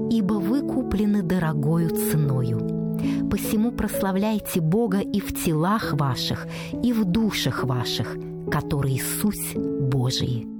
ибо вы куплены дорогою ценою. Посему прославляйте Бога и в телах ваших, и в душах ваших, которые суть Божии».